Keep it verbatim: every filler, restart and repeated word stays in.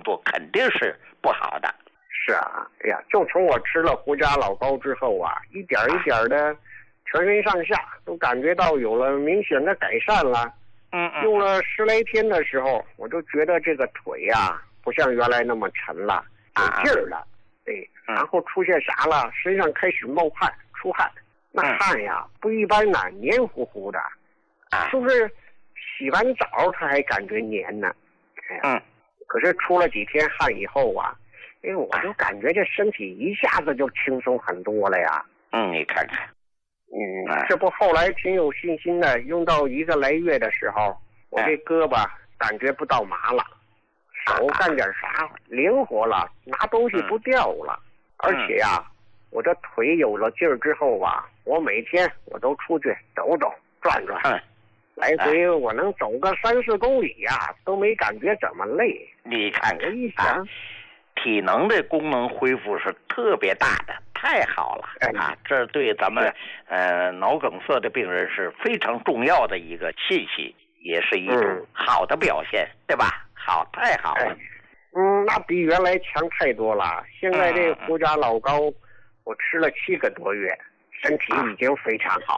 作肯定是不好的。 是啊，哎呀，就从我吃了胡家老膏之后啊，一点一点的，全身上下都感觉到有了明显的改善了。 嗯嗯。 用了十来天的时候，我就觉得这个腿呀、不像原来那么沉了，有劲儿了。对，然后出现啥了？身上开始冒汗、出汗，那汗呀不一般呐，黏糊糊的，就是洗完澡他还感觉黏呢。哎呀， 嗯。 可是出了几天汗以后啊，哎，我就感觉这身体一下子就轻松很多了呀。 嗯，你看看。 嗯，这不后来挺有信心的，用到一个来月的时候，我这胳膊感觉不到麻了，手干点啥灵活了，拿东西不掉了，而且呀、啊，我这腿有了劲儿之后啊，我每天我都出去走走转转，嗯、来回我能走个三四公里呀、啊，都没感觉怎么累。 你看看， 我一想、啊， 体能的功能恢复是特别大的。太好了啊！这对咱们呃脑梗塞的病人是非常重要的一个信息，也是一种好的表现，嗯、对吧？好，太好了。 嗯，那比原来强太多了。现在这胡家老膏，我吃了七个多月，身体已经非常好。